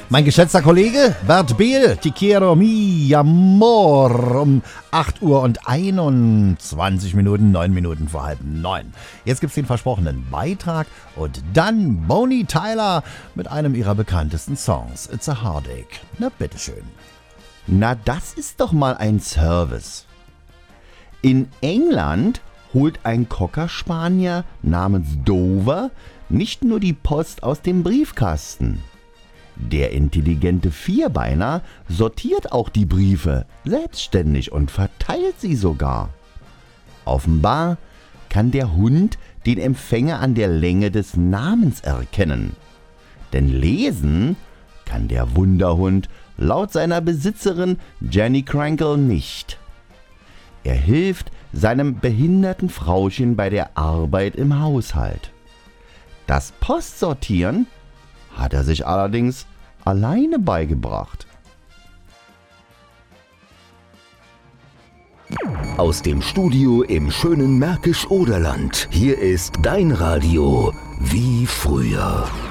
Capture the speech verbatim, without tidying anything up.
Mein geschätzter Kollege Bert Behl, Ti quiero mi amor, um acht Uhr und einundzwanzig Minuten, neun Minuten vor halb neun. Jetzt gibt's den versprochenen Beitrag und dann Bonnie Tyler mit einem ihrer bekanntesten Songs, It's a Heartache. Na bitteschön. Na, das ist doch mal ein Service. In England holt ein Cocker Spaniel namens Dover nicht nur die Post aus dem Briefkasten. Der intelligente Vierbeiner sortiert auch die Briefe selbstständig und verteilt sie sogar. Offenbar kann der Hund den Empfänger an der Länge des Namens erkennen. Denn lesen kann der Wunderhund laut seiner Besitzerin Jenny Krankel nicht. Er hilft seinem behinderten Frauchen bei der Arbeit im Haushalt. Das Postsortieren hat er sich allerdings alleine beigebracht. Aus dem Studio im schönen Märkisch-Oderland. Hier ist dein Radio wie früher.